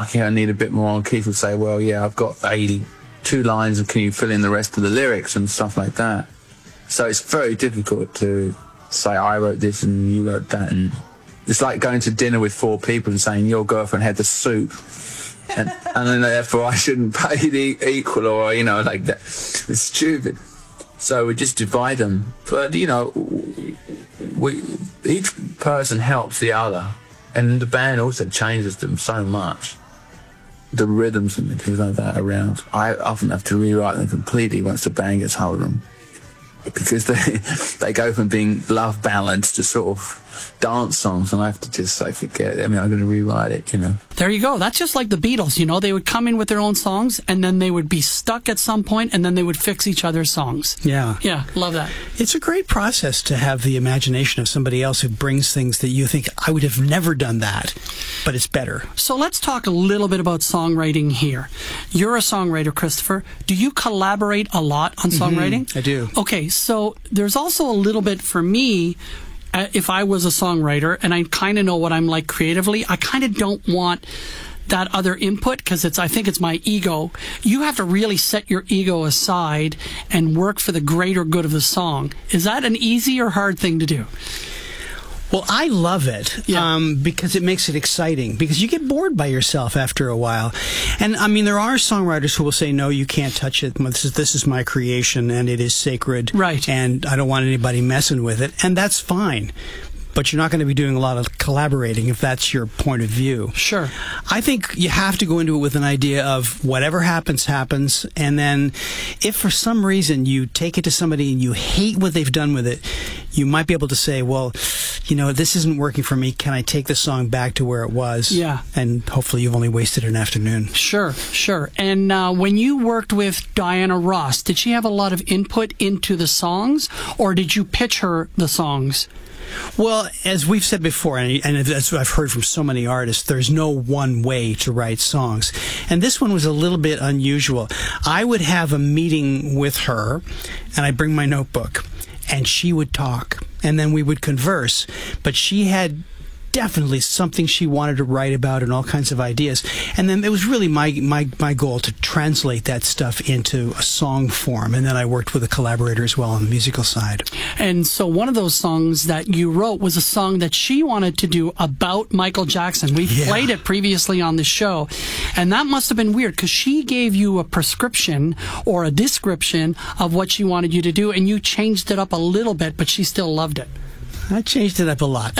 think I need a bit more. And Keith would say, well, yeah, I've got 82 lines, and can you fill in the rest of the lyrics and stuff like that? So it's very difficult to say, I wrote this and you wrote that. And it's like going to dinner with 4 people and saying your girlfriend had the soup. And then therefore I shouldn't pay the equal, or, you know, like that. It's stupid. So we just divide them. But, you know, each person helps the other. And the band also changes them so much. The rhythms and things like that around. I often have to rewrite them completely once the band gets hold of them. Because they go from being love ballads to sort of dance songs, and I have to just say, forget it. I mean, I'm going to rewrite it, you know. There you go. That's just like the Beatles, you know. They would come in with their own songs, and then they would be stuck at some point, and then they would fix each other's songs. Yeah. Yeah, love that. It's a great process to have the imagination of somebody else who brings things that you think, I would have never done that, but it's better. So let's talk a little bit about songwriting here. You're a songwriter, Christopher. Do you collaborate a lot on songwriting? I do. Okay, so there's also a little bit for me. If I was a songwriter and I kind of know what I'm like creatively, I kind of don't want that other input because I think it's my ego. You have to really set your ego aside and work for the greater good of the song. Is that an easy or hard thing to do? Well, I love it because it makes it exciting, because you get bored by yourself after a while. And, I mean, there are songwriters who will say, no, you can't touch it. This is my creation, and it is sacred. Right. And I don't want anybody messing with it. And that's fine. But you're not going to be doing a lot of collaborating if that's your point of view. Sure. I think you have to go into it with an idea of whatever happens, happens. And then if for some reason you take it to somebody and you hate what they've done with it, you might be able to say, well, you know, this isn't working for me. Can I take the song back to where it was? Yeah. And hopefully you've only wasted an afternoon. Sure, sure. And when you worked with Diana Ross, did she have a lot of input into the songs, or did you pitch her the songs? Well, as we've said before, and that's what I've heard from so many artists, there's no one way to write songs. And this one was a little bit unusual. I would have a meeting with her, and I'd bring my notebook, and she would talk, and then we would converse. But she had definitely something she wanted to write about and all kinds of ideas. And then it was really my goal to translate that stuff into a song form. And then I worked with a collaborator as well on the musical side. And so one of those songs that you wrote was a song that she wanted to do about Michael Jackson. We've played it previously on the show. And that must have been weird because she gave you a prescription or a description of what she wanted you to do, and you changed it up a little bit, but she still loved it. I changed it up a lot.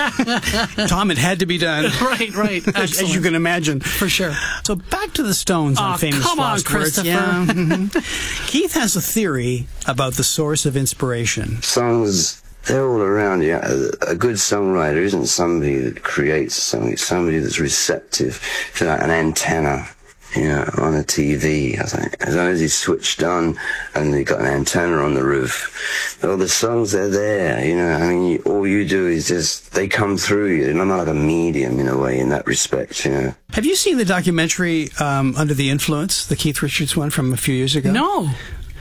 Tom, it had to be done. Right. As you can imagine. For sure. So back to the Stones on Famous Come on, Last Words. Christopher. Yeah. Keith has a theory about the source of inspiration. Songs, they're all around you. A good songwriter isn't somebody that creates a song. It's somebody that's receptive to like an antenna, you know, on a TV. I think as long as he's switched on and you've got an antenna on the roof, all the songs, they're there, you know. I mean, all you do is just, they come through you. And I'm like a medium in a way in that respect, you know. Have you seen the documentary Under the Influence, the Keith Richards one from a few years ago? No.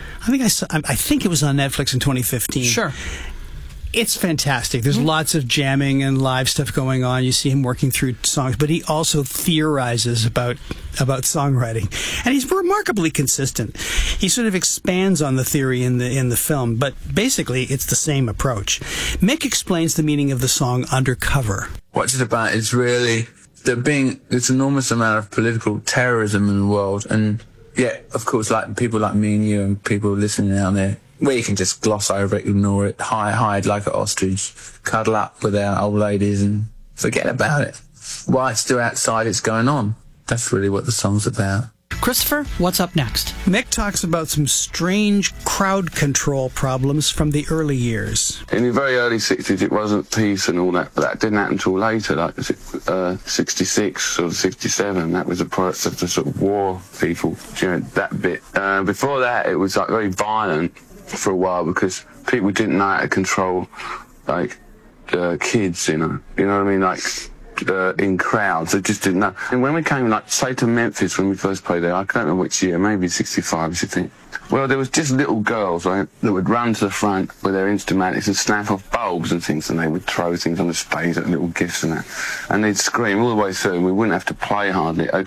I think it was on Netflix in 2015. Sure. It's fantastic. There's lots of jamming and live stuff going on. You see him working through songs, but he also theorizes about songwriting, and he's remarkably consistent. He sort of expands on the theory in the film, but basically it's the same approach. Mick explains the meaning of the song Undercover. What's it about is really this enormous amount of political terrorism in the world, and yeah, of course, like people like me and you and people listening out there, where you can just gloss over it, ignore it, hide like an ostrich, cuddle up with our old ladies and forget about it. While it's still outside, it's going on. That's really what the song's about. Christopher, what's up next? Mick talks about some strange crowd control problems from the early years. In the very early 60s, it wasn't peace and all that, but that didn't happen until later, like 66 or 67. That was a product of the sort of war people during that bit. Before that, it was like very violent for a while because people didn't know how to control, like, kids, you know what I mean, like, in crowds. They just didn't know. And when we came, like, say to Memphis when we first played there, I don't know which year, maybe 65, you should think. Well, there was just little girls, right, that would run to the front with their Instamatics and snap off bulbs and things, and they would throw things on the stage, like little gifts and that. And they'd scream all the way through, and we wouldn't have to play hardly.